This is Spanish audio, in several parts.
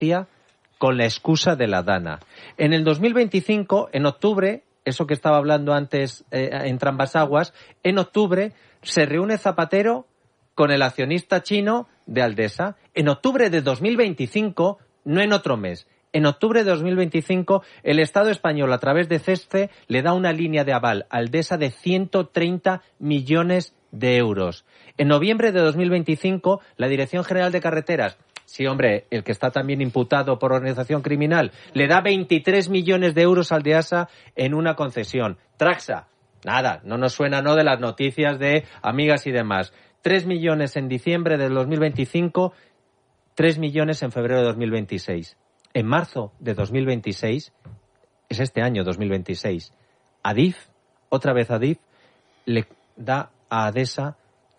amnistía con la excusa de la Dana. En el 2025, en octubre, eso que estaba hablando antes en Trambasaguas, en octubre se reúne Zapatero con el accionista chino de Aldesa. En octubre de 2025, no en otro mes, en octubre de 2025, el Estado español, a través de CESCE, le da una línea de aval a Aldesa de 130 millones de euros. En noviembre de 2025, la Dirección General de Carreteras, sí, hombre, el que está también imputado por organización criminal, le da 23 millones de euros al DEASA en una concesión. Traxa, nada, no nos suena, ¿no?, de las noticias de amigas y demás. 3 millones en diciembre del 2025, 3 millones en febrero de 2026. En marzo de 2026, es este año 2026, Adif, otra vez Adif, le da a Adesa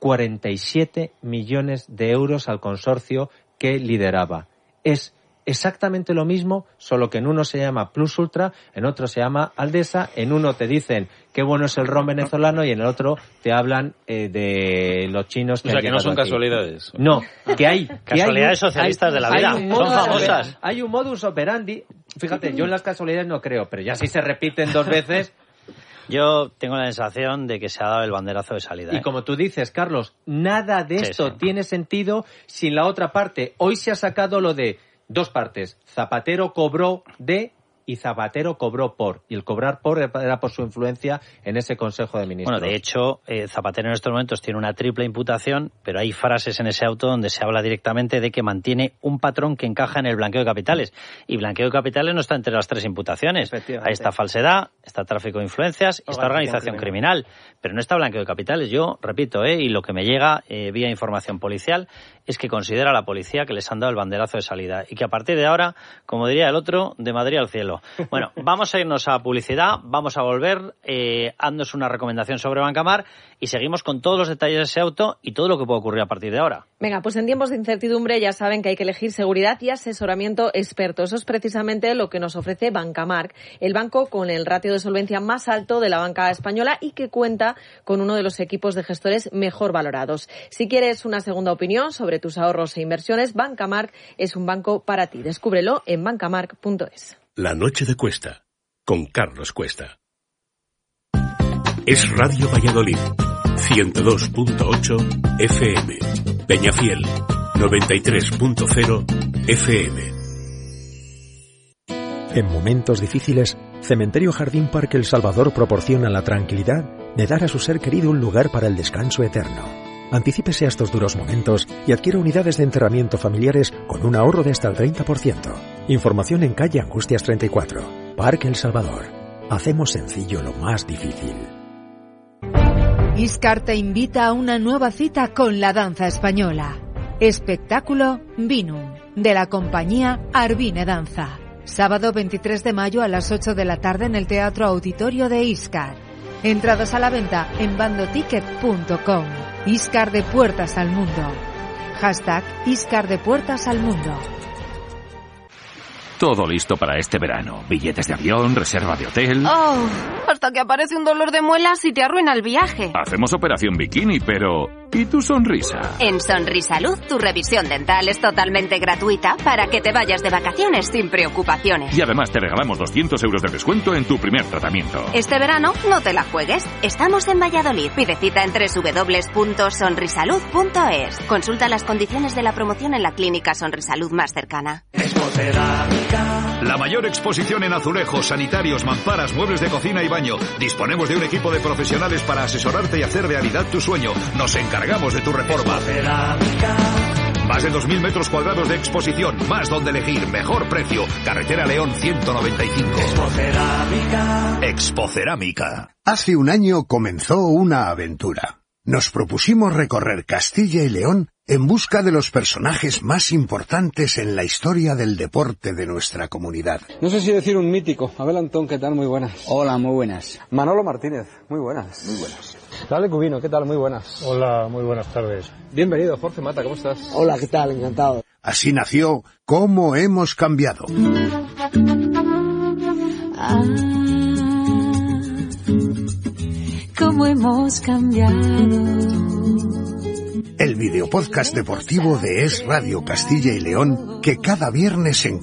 47 millones de euros al consorcio que lideraba. Es exactamente lo mismo, solo que en uno se llama Plus Ultra, en otro se llama Aldesa, en uno te dicen qué bueno es el ron venezolano y en el otro te hablan de los chinos. O sea, que no son casualidades. No, que hay... Casualidades socialistas de la vida, son famosas. Hay un modus operandi, fíjate, yo en las casualidades no creo, pero ya si se repiten 2 veces... Yo tengo la sensación de que se ha dado el banderazo de salida. Y como tú dices, Carlos, nada de esto tiene sentido sin la otra parte. Hoy se ha sacado lo de 2 partes. Zapatero cobró de y Zapatero cobró por. Y el cobrar por era por su influencia en ese Consejo de Ministros. Bueno, de hecho, Zapatero en estos momentos tiene una triple imputación, pero hay frases en ese auto donde se habla directamente de que mantiene un patrón que encaja en el blanqueo de capitales. Y blanqueo de capitales no está entre las 3 imputaciones. Ahí está falsedad, está tráfico de influencias y está organización criminal. Pero no está blanqueo de capitales. Yo, repito, y lo que me llega vía información policial es que considera la policía que les han dado el banderazo de salida y que a partir de ahora, como diría el otro, de Madrid al cielo. Bueno, vamos a irnos a publicidad, vamos a volver, haznos una recomendación sobre Bancamar y seguimos con todos los detalles de ese auto y todo lo que puede ocurrir a partir de ahora. Venga, pues en tiempos de incertidumbre ya saben que hay que elegir seguridad y asesoramiento experto. Eso es precisamente lo que nos ofrece Bancamark, el banco con el ratio de solvencia más alto de la banca española y que cuenta con uno de los equipos de gestores mejor valorados. Si quieres una segunda opinión sobre tus ahorros e inversiones, Bancamark es un banco para ti. Descúbrelo en bancamark.es. La noche de Cuesta, con Carlos Cuesta. Es Radio Valladolid, 102.8 FM. Peñafiel, 93.0 FM. En momentos difíciles, Cementerio Jardín Parque El Salvador proporciona la tranquilidad de dar a su ser querido un lugar para el descanso eterno. Anticípese a estos duros momentos y adquiera unidades de enterramiento familiares con un ahorro de hasta el 30%. Información en calle Angustias 34. Parque El Salvador. Hacemos sencillo lo más difícil. Iscar te invita a una nueva cita con la danza española. Espectáculo Vinum, de la compañía Arvine Danza. Sábado 23 de mayo a las 8 de la tarde en el Teatro Auditorio de Iscar. Entradas a la venta en bandoticket.com. Iscar de puertas al mundo. Hashtag Iscar de puertas al mundo. Todo listo para este verano. Billetes de avión, reserva de hotel... Oh, hasta que aparece un dolor de muelas y te arruina el viaje. Hacemos operación bikini, pero... ¿y tu sonrisa? En Sonrisalud, tu revisión dental es totalmente gratuita para que te vayas de vacaciones sin preocupaciones. Y además te regalamos 200 euros de descuento en tu primer tratamiento. Este verano no te la juegues. Estamos en Valladolid. Pide cita en www.sonrisalud.es. Consulta las condiciones de la promoción en la clínica Sonrisalud más cercana. La mayor exposición en azulejos, sanitarios, mamparas, muebles de cocina y baño. Disponemos de un equipo de profesionales para asesorarte y hacer realidad tu sueño. Nos encargamos de tu reforma. Más de 2.000 metros cuadrados de exposición, más donde elegir, mejor precio. Carretera León 195. Expocerámica. Hace un año comenzó una aventura. Nos propusimos recorrer Castilla y León en busca de los personajes más importantes en la historia del deporte de nuestra comunidad. No sé si decir un mítico. Abel Antón, ¿qué tal? Muy buenas. Hola, muy buenas. Manolo Martínez, muy buenas. Muy buenas. Dale Cubino, ¿qué tal? Muy buenas. Hola, muy buenas tardes. Bienvenido, Jorge Mata, ¿cómo estás? Hola, ¿qué tal? Encantado. Así nació Cómo hemos cambiado. Cómo hemos cambiado. el videopodcast deportivo de Es Radio Castilla y León, que cada viernes